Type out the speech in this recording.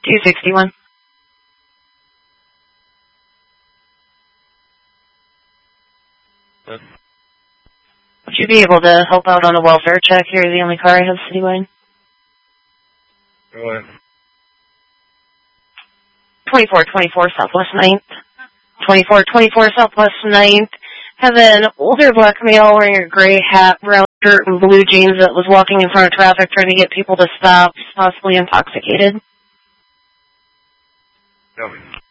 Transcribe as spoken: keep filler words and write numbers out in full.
two sixty-one. Yes. Would you be able to help out on a welfare check? You're the only car I have citywide. Go ahead. twenty-four twenty-four Southwest ninth. twenty-four twenty-four Southwest ninth. Have an older black male wearing a gray hat, brown shirt, and blue jeans that was walking in front of traffic trying to get people to stop, possibly intoxicated. Go.